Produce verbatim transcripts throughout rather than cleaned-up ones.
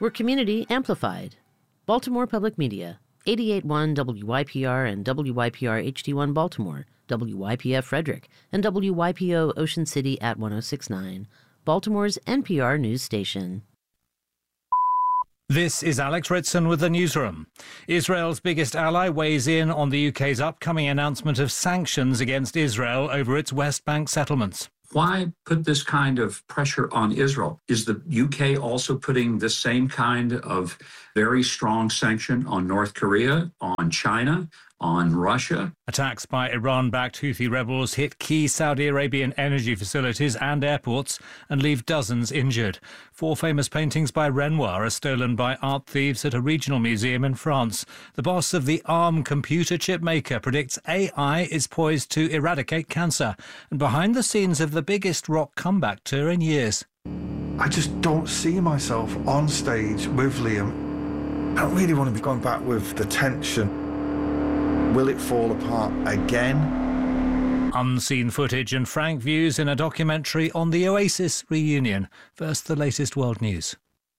We're community amplified. Baltimore Public Media, eighty-eight point one W Y P R and W Y P R H D one Baltimore, W Y P F Frederick, and W Y P O Ocean City at one oh six point nine, Baltimore's N P R news station. This is Alex Ritson with the newsroom. Israel's biggest ally weighs in on the U K's upcoming announcement of sanctions against Israel over its West Bank settlements. Why put this kind of pressure on Israel? Is the U K also putting the same kind of very strong sanction on North Korea, on China, on Russia? Attacks by Iran-backed Houthi rebels hit key Saudi Arabian energy facilities and airports and leave dozens injured. Four famous paintings by Renoir are stolen by art thieves at a regional museum in France. The boss of the ARM computer chip maker predicts A I is poised to eradicate cancer. And behind the scenes of the biggest rock comeback tour in years. I just don't see myself on stage with Liam. I don't really want to be going back with the tension. Will it fall apart again? Unseen footage and frank views in a documentary on the Oasis reunion. First, the latest world news.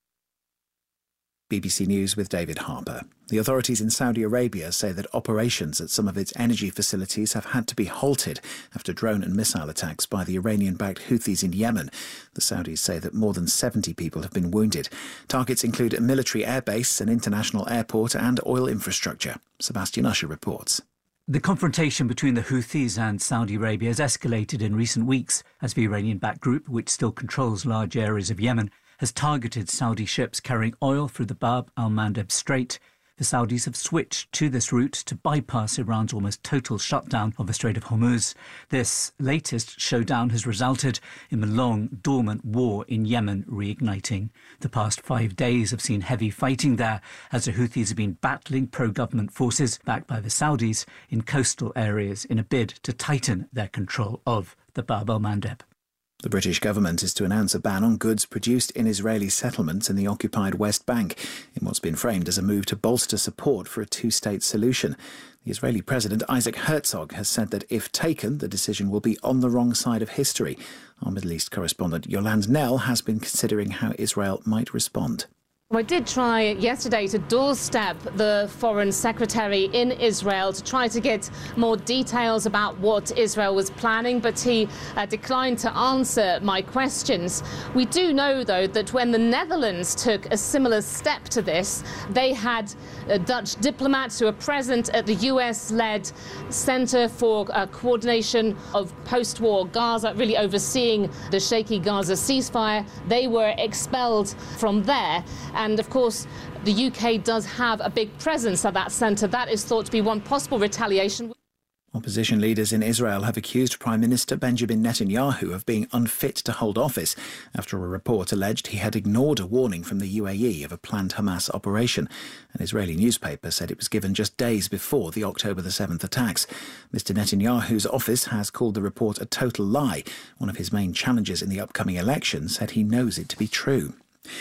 B B C News with David Harper. The authorities in Saudi Arabia say that operations at some of its energy facilities have had to be halted after drone and missile attacks by the Iranian-backed Houthis in Yemen. The Saudis say that more than seventy people have been wounded. Targets include a military airbase, an international airport and oil infrastructure. Sebastian Usher reports. The confrontation between the Houthis and Saudi Arabia has escalated in recent weeks as the Iranian-backed group, which still controls large areas of Yemen, has targeted Saudi ships carrying oil through the Bab al-Mandeb Strait. The Saudis have switched to this route to bypass Iran's almost total shutdown of the Strait of Hormuz. This latest showdown has resulted in the long, dormant war in Yemen reigniting. The past five days have seen heavy fighting there as the Houthis have been battling pro-government forces backed by the Saudis in coastal areas in a bid to tighten their control of the Bab al-Mandeb. The British government is to announce a ban on goods produced in Israeli settlements in the occupied West Bank, in what's been framed as a move to bolster support for a two-state solution. The Israeli President Isaac Herzog has said that if taken, the decision will be on the wrong side of history. Our Middle East correspondent Yolande Knell has been considering how Israel might respond. I did try yesterday to doorstep the Foreign Secretary in Israel to try to get more details about what Israel was planning, but he uh, declined to answer my questions. We do know, though, that when the Netherlands took a similar step to this, they had uh, Dutch diplomats who are present at the U S-led Centre for uh, Coordination of Post-War Gaza, really overseeing the shaky Gaza ceasefire. They were expelled from there. And, of course, the U K does have a big presence at that centre. That is thought to be one possible retaliation. Opposition leaders in Israel have accused Prime Minister Benjamin Netanyahu of being unfit to hold office after a report alleged he had ignored a warning from the U A E of a planned Hamas operation. An Israeli newspaper said it was given just days before the October the seventh attacks. Mister Netanyahu's office has called the report a total lie. One of his main challenges in the upcoming election said he knows it to be true.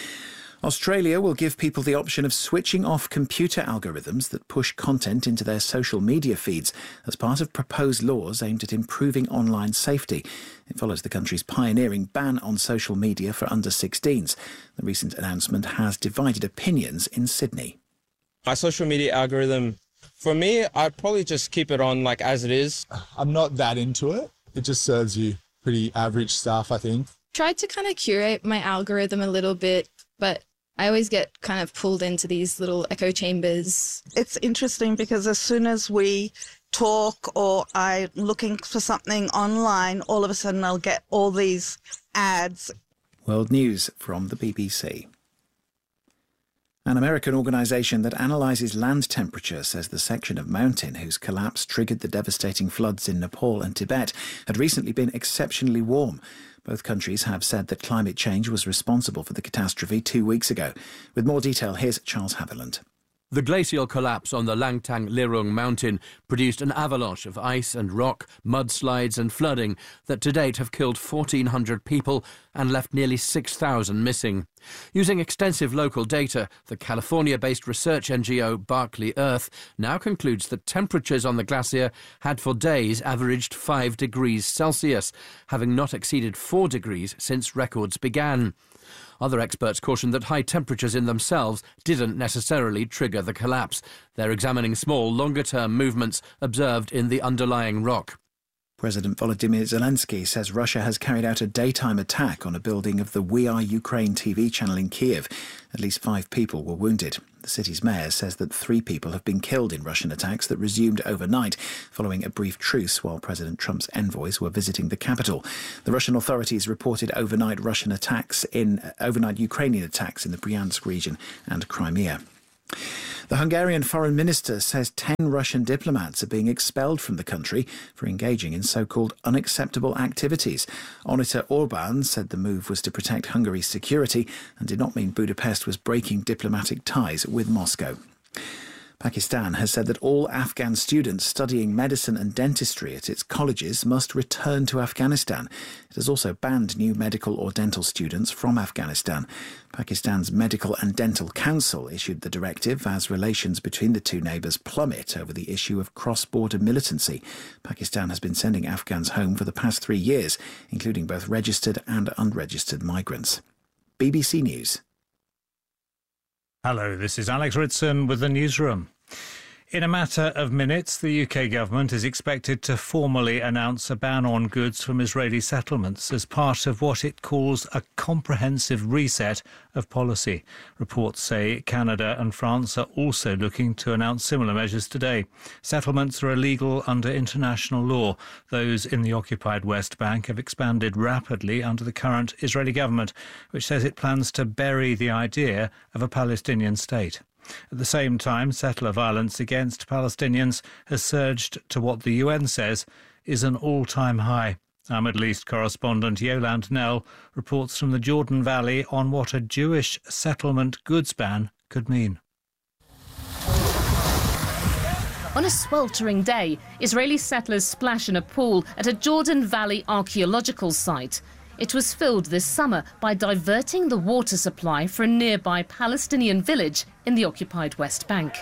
Australia will give people the option of switching off computer algorithms that push content into their social media feeds as part of proposed laws aimed at improving online safety. It follows the country's pioneering ban on social media for under sixteens. The recent announcement has divided opinions in Sydney. My social media algorithm, for me, I'd probably just keep it on like as it is. I'm not that into it. It just serves you pretty average stuff, I think. Tried to kind of curate my algorithm a little bit, but I always get kind of pulled into these little echo chambers. It's interesting because as soon as we talk or I'm looking for something online, all of a sudden I'll get all these ads. World News from the B B C. An American organisation that analyses land temperature says the section of mountain whose collapse triggered the devastating floods in Nepal and Tibet had recently been exceptionally warm. Both countries have said that climate change was responsible for the catastrophe two weeks ago. With more detail, here's Charles Haviland. The glacial collapse on the Langtang Lirung mountain produced an avalanche of ice and rock, mudslides and flooding that to date have killed fourteen hundred people and left nearly six thousand missing. Using extensive local data, the California-based research N G O Berkeley Earth now concludes that temperatures on the glacier had for days averaged five degrees Celsius, having not exceeded four degrees since records began. Other experts cautioned that high temperatures in themselves didn't necessarily trigger the collapse. They're examining small, longer-term movements observed in the underlying rock. President Volodymyr Zelensky says Russia has carried out a daytime attack on a building of the We Are Ukraine T V channel in Kiev. At least five people were wounded. The city's mayor says that three people have been killed in Russian attacks that resumed overnight following a brief truce while President Trump's envoys were visiting the capital. The Russian authorities reported overnight Russian attacks in uh, overnight Ukrainian attacks in the Bryansk region and Crimea. The Hungarian foreign minister says ten Russian diplomats are being expelled from the country for engaging in so-called unacceptable activities. Onita Orban said the move was to protect Hungary's security and did not mean Budapest was breaking diplomatic ties with Moscow. Pakistan has said that all Afghan students studying medicine and dentistry at its colleges must return to Afghanistan. It has also banned new medical or dental students from Afghanistan. Pakistan's Medical and Dental Council issued the directive as relations between the two neighbours plummet over the issue of cross-border militancy. Pakistan has been sending Afghans home for the past three years, including both registered and unregistered migrants. B B C News. Hello, this is Alex Ritson with the newsroom. In a matter of minutes, the U K government is expected to formally announce a ban on goods from Israeli settlements as part of what it calls a comprehensive reset of policy. Reports say Canada and France are also looking to announce similar measures today. Settlements are illegal under international law. Those in the occupied West Bank have expanded rapidly under the current Israeli government, which says it plans to bury the idea of a Palestinian state. At the same time, settler violence against Palestinians has surged to what the U N says is an all-time high. Our Middle East correspondent Yolande Knell reports from the Jordan Valley on what a Jewish settlement goods ban could mean. On a sweltering day, Israeli settlers splash in a pool at a Jordan Valley archaeological site. It was filled this summer by diverting the water supply for a nearby Palestinian village in the occupied West Bank.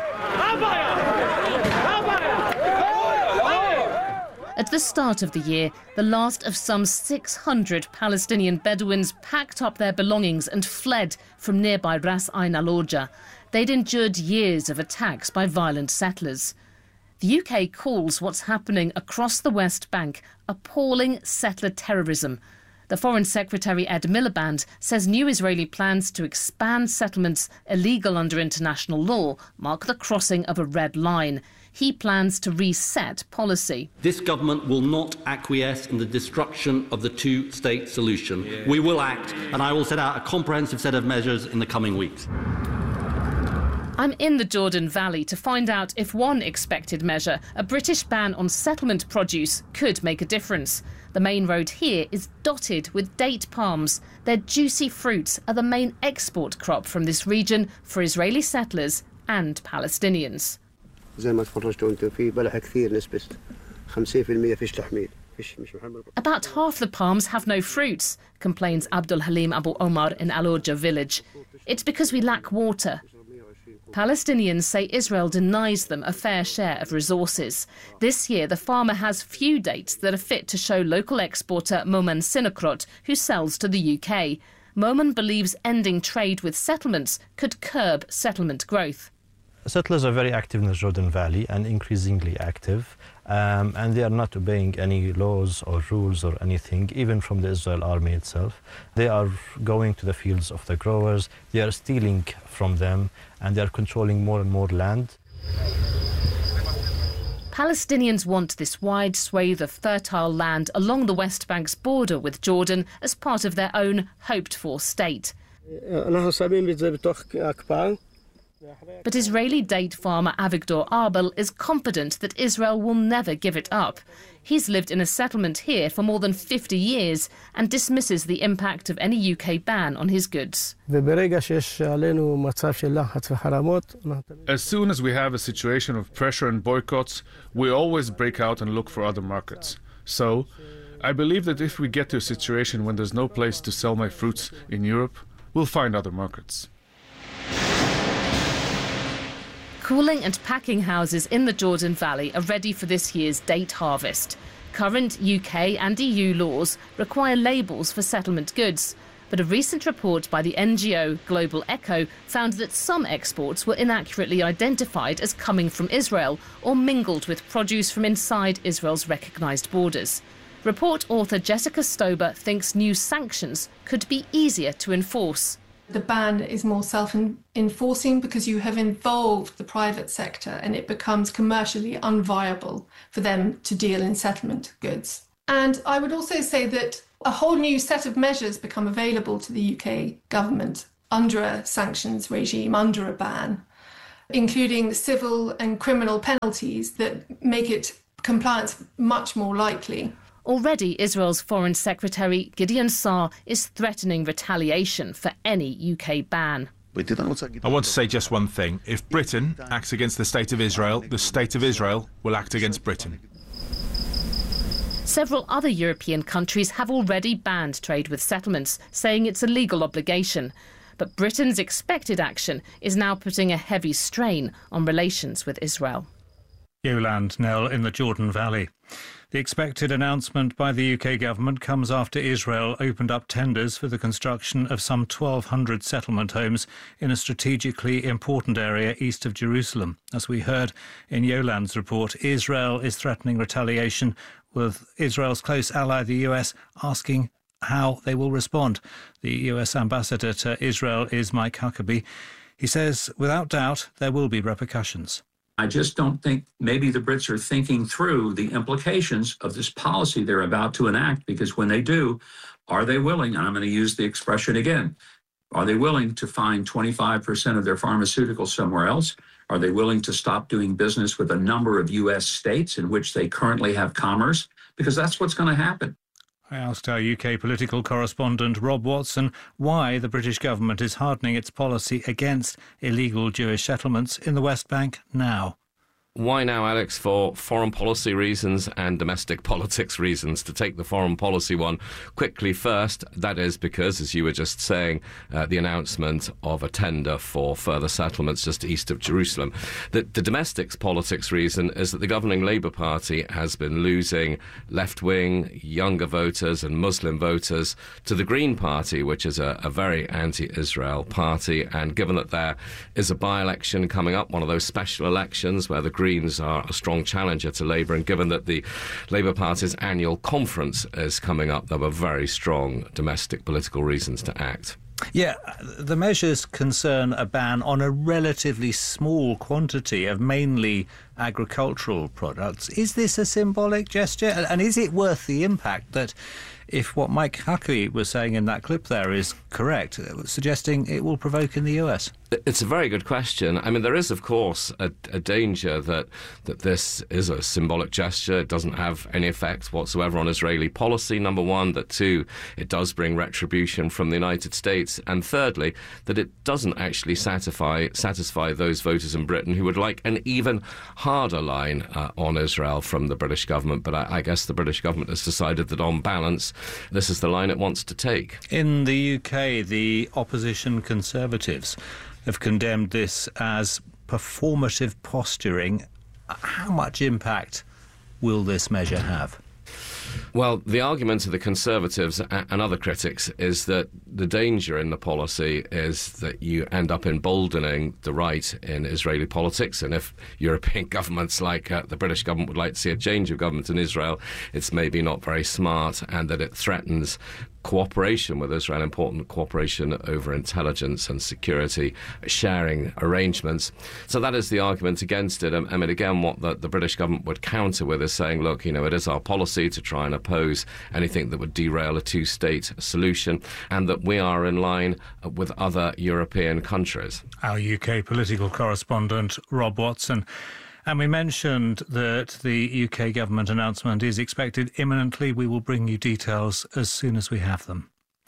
At the start of the year, the last of some six hundred Palestinian Bedouins packed up their belongings and fled from nearby Ras Ain al-Orja. They'd endured years of attacks by violent settlers. The U K calls what's happening across the West Bank appalling settler terrorism. The Foreign Secretary Ed Miliband says new Israeli plans to expand settlements illegal under international law mark the crossing of a red line. He plans to reset policy. This government will not acquiesce in the destruction of the two-state solution. Yeah. We will act, and I will set out a comprehensive set of measures in the coming weeks. I'm in the Jordan Valley to find out if one expected measure, a British ban on settlement produce, could make a difference. The main road here is dotted with date palms. Their juicy fruits are the main export crop from this region for Israeli settlers and Palestinians. About half the palms have no fruits, complains Abdul Halim Abu Omar in Al-Orja village. It's because we lack water. Palestinians say Israel denies them a fair share of resources. This year, the farmer has few dates that are fit to show local exporter Momen Sinokrot, who sells to the U K. Momen believes ending trade with settlements could curb settlement growth. Settlers are very active in the Jordan Valley and increasingly active, um, and they are not obeying any laws or rules or anything, even from the Israel army itself. They are going to the fields of the growers, they are stealing from them, and they are controlling more and more land. Palestinians want this wide swathe of fertile land along the West Bank's border with Jordan as part of their own hoped-for state. But Israeli date farmer Avigdor Arbel is confident that Israel will never give it up. He's lived in a settlement here for more than fifty years and dismisses the impact of any U K ban on his goods. As soon as we have a situation of pressure and boycotts, we always break out and look for other markets. So, I believe that if we get to a situation when there's no place to sell my fruits in Europe, we'll find other markets. Cooling and packing houses in the Jordan Valley are ready for this year's date harvest. Current U K and E U laws require labels for settlement goods. But a recent report by the N G O Global Echo found that some exports were inaccurately identified as coming from Israel or mingled with produce from inside Israel's recognised borders. Report author Jessica Stober thinks new sanctions could be easier to enforce. The ban is more self-enforcing because you have involved the private sector and it becomes commercially unviable for them to deal in settlement goods. And I would also say that a whole new set of measures become available to the U K government under a sanctions regime, under a ban, including civil and criminal penalties that make it compliance much more likely. Already, Israel's Foreign Secretary Gideon Saar is threatening retaliation for any U K ban. I want to say just one thing. If Britain acts against the State of Israel, the State of Israel will act against Britain. Several other European countries have already banned trade with settlements, saying it's a legal obligation. But Britain's expected action is now putting a heavy strain on relations with Israel. Yoland Nell in the Jordan Valley. The expected announcement by the U K government comes after Israel opened up tenders for the construction of some twelve hundred settlement homes in a strategically important area east of Jerusalem. As we heard in Yoland's report, Israel is threatening retaliation, with Israel's close ally, the U S, asking how they will respond. The U S ambassador to Israel is Mike Huckabee. He says, without doubt, there will be repercussions. I just don't think maybe the Brits are thinking through the implications of this policy they're about to enact, because when they do, are they willing, and I'm going to use the expression again, are they willing to find twenty-five percent of their pharmaceuticals somewhere else? Are they willing to stop doing business with a number of U S states in which they currently have commerce? Because that's what's going to happen. I asked our U K political correspondent Rob Watson why the British government is hardening its policy against illegal Jewish settlements in the West Bank now. Why now, Alex? For foreign policy reasons and domestic politics reasons. To take the foreign policy one quickly first, that is because, as you were just saying, uh, the announcement of a tender for further settlements just east of Jerusalem. The, the domestic politics reason is that the governing Labour Party has been losing left-wing, younger voters and Muslim voters to the Green Party, which is a, a very anti-Israel party. And given that there is a by-election coming up, one of those special elections where the Greens are a strong challenger to Labour, and given that the Labour Party's annual conference is coming up, there were very strong domestic political reasons to act. Yeah, the measures concern a ban on a relatively small quantity of mainly agricultural products. Is this a symbolic gesture? And is it worth the impact that, if what Mike Huckabee was saying in that clip there is correct, suggesting it will provoke in the U S? It's a very good question. I mean, there is, of course, a, a danger that, that this is a symbolic gesture. It doesn't have any effect whatsoever on Israeli policy, number one. That, two, it does bring retribution from the United States. And thirdly, that it doesn't actually satisfy, satisfy those voters in Britain who would like an even harder line uh, on Israel from the British government. But I, I guess the British government has decided that on balance, this is the line it wants to take. In the U K, the opposition Conservatives have condemned this as performative posturing. How much impact will this measure have? Well, the argument of the Conservatives and other critics is that the danger in the policy is that you end up emboldening the right in Israeli politics. And if European governments like uh, the British government would like to see a change of government in Israel, it's maybe not very smart, and that it threatens cooperation with Israel, important cooperation over intelligence and security sharing arrangements. So that is the argument against it. I mean, again, what the, the British government would counter with is saying, look, you know, it is our policy to try and oppose anything that would derail a two-state solution, and that we are in line with other European countries. Our U K political correspondent, Rob Watson. And we mentioned that the U K government announcement is expected imminently. We will bring you details as soon as we have them.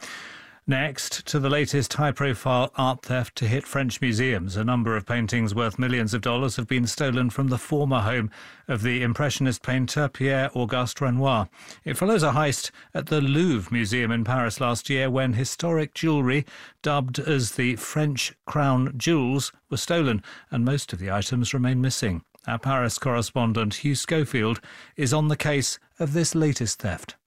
Next, to the latest high-profile art theft to hit French museums. A number of paintings worth millions of dollars have been stolen from the former home of the Impressionist painter Pierre-Auguste Renoir. It follows a heist at the Louvre Museum in Paris last year, when historic jewellery, dubbed as the French crown jewels, were stolen, and most of the items remain missing. Our Paris correspondent Hugh Schofield is on the case of this latest theft.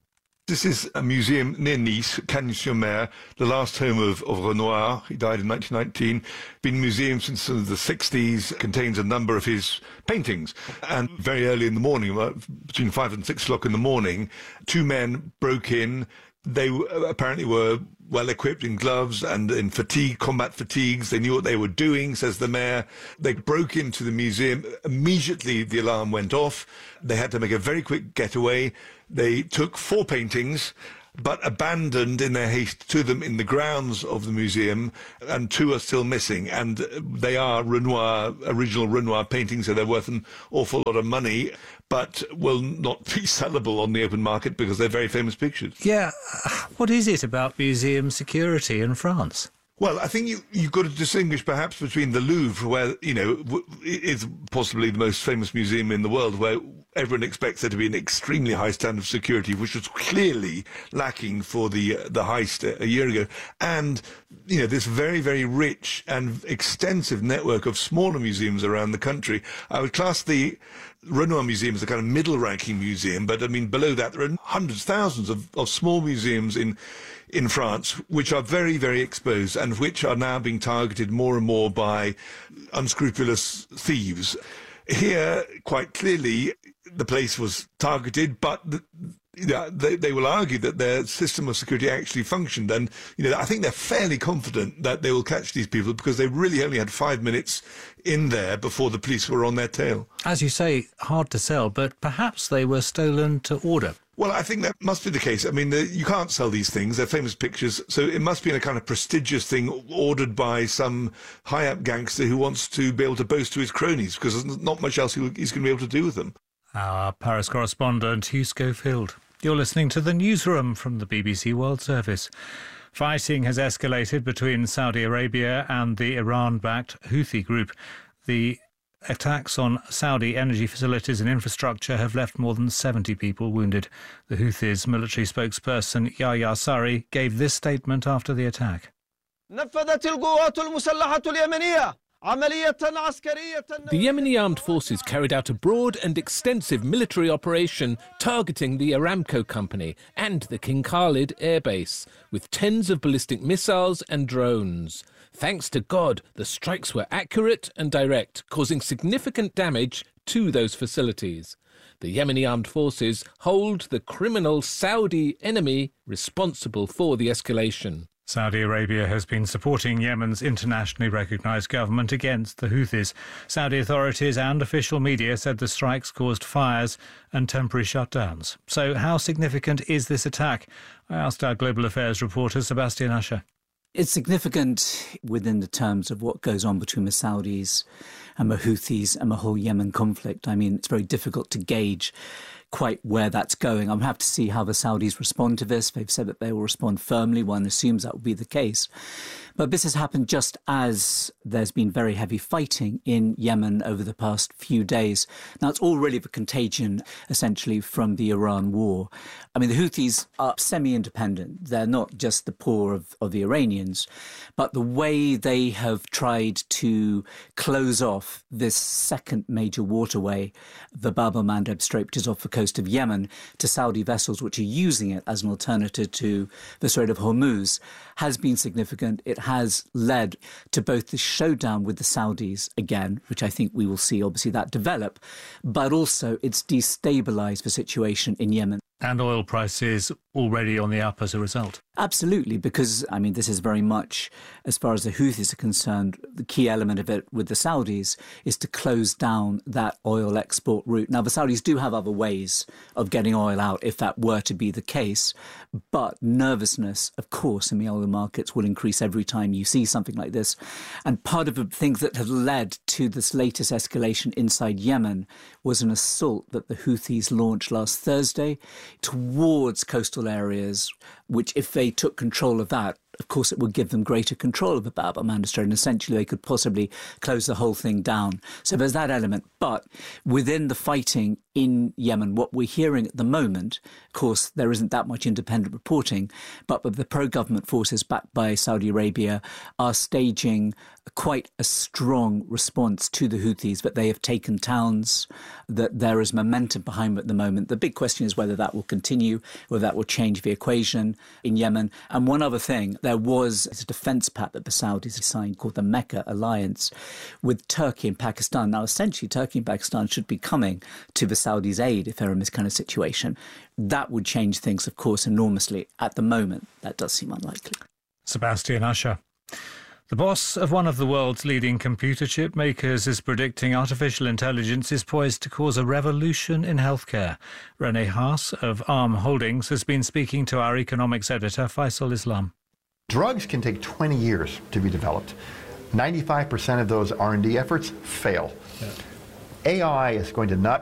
This is a museum near Nice, Cagnes-sur-Mer, the last home of, of Renoir. He died in nineteen nineteen. Been a museum since the sixties, contains a number of his paintings. And very early in the morning, between five and six o'clock in the morning, two men broke in. They apparently were well equipped in gloves and in fatigue, combat fatigues. They knew what they were doing, says the mayor. They broke into the museum. Immediately the alarm went off. They had to make a very quick getaway. They took four paintings, but abandoned in their haste to them in the grounds of the museum, and two are still missing. And they are Renoir, original Renoir paintings, so they're worth an awful lot of money, but will not be sellable on the open market because they're very famous pictures. Yeah, what is it about museum security in France? Well, I think you, you've got to distinguish perhaps between the Louvre, where, you know, is possibly the most famous museum in the world, where everyone expects there to be an extremely high standard of security, which was clearly lacking for the uh, the heist a, a year ago, and, you know, this very, very rich and extensive network of smaller museums around the country. I would class the Renoir Museum as a kind of middle-ranking museum, but, I mean, below that there are hundreds, thousands of, of small museums in in France, which are very, very exposed and which are now being targeted more and more by unscrupulous thieves. Here, quite clearly, the place was targeted, but the, you know, they, they will argue that their system of security actually functioned. And, you know, I think they're fairly confident that they will catch these people because they really only had five minutes in there before the police were on their tail. As you say, hard to sell, but perhaps they were stolen to order. Well, I think that must be the case. I mean, the, you can't sell these things. They're famous pictures. So it must be a kind of prestigious thing ordered by some high-up gangster who wants to be able to boast to his cronies because there's not much else he's going to be able to do with them. Our Paris correspondent, Hugh Schofield. You're listening to the newsroom from the B B C World Service. Fighting has escalated between Saudi Arabia and the Iran-backed Houthi group. The attacks on Saudi energy facilities and infrastructure have left more than seventy people wounded. The Houthis' military spokesperson Yahya Sari gave this statement after the attack. The Yemeni armed forces carried out a broad and extensive military operation targeting the Aramco company and the King Khalid airbase with tens of ballistic missiles and drones. Thanks to God, the strikes were accurate and direct, causing significant damage to those facilities. The Yemeni armed forces hold the criminal Saudi enemy responsible for the escalation. Saudi Arabia has been supporting Yemen's internationally recognised government against the Houthis. Saudi authorities and official media said the strikes caused fires and temporary shutdowns. So how significant is this attack? I asked our global affairs reporter Sebastian Usher. It's significant within the terms of what goes on between the Saudis and the Houthis and the whole Yemen conflict. I mean, it's very difficult to gauge quite where that's going. I'll have to see how the Saudis respond to this. They've said that they will respond firmly. One assumes that will be the case. But this has happened just as there's been very heavy fighting in Yemen over the past few days. Now, it's all really the contagion, essentially, from the Iran war. I mean, the Houthis are semi-independent. They're not just the paw of, of the Iranians. But the way they have tried to close off this second major waterway, the Bab el-Mandeb Strait, which is off the coast of Yemen, to Saudi vessels which are using it as an alternative to the Strait of Hormuz, has been significant. It has led to both the showdown with the Saudis again, which I think we will see, obviously, that develop, but also it's destabilised the situation in Yemen. And oil prices already on the up as a result. Absolutely, because, I mean, this is very much, as far as the Houthis are concerned, the key element of it with the Saudis is to close down that oil export route. Now, the Saudis do have other ways of getting oil out if that were to be the case, but nervousness, of course, in the oil markets will increase every time you see something like this. And part of the things that have led to this latest escalation inside Yemen was an assault that the Houthis launched last Thursday towards coastal areas, which, if they took control of that, of course, it would give them greater control of the Bab el-Mandeb Strait, and essentially they could possibly close the whole thing down. So there's that element. But within the fighting in Yemen, what we're hearing at the moment, of course, there isn't that much independent reporting, but the pro-government forces backed by Saudi Arabia are staging quite a strong response to the Houthis, that they have taken towns, that there is momentum behind them at the moment. The big question is whether that will continue, whether that will change the equation in Yemen. And one other thing, there was a defence pact that the Saudis signed called the Mecca Alliance with Turkey and Pakistan. Now, essentially, Turkey and Pakistan should be coming to the Saudis' aid if they're in this kind of situation. That would change things, of course, enormously. At the moment, that does seem unlikely. Sebastian Usher. The boss of one of the world's leading computer chip makers is predicting artificial intelligence is poised to cause a revolution in healthcare. Rene Haas of Arm Holdings has been speaking to our economics editor, Faisal Islam. Drugs can take twenty years to be developed. ninety-five percent of those R and D efforts fail. Yeah. A I is going to not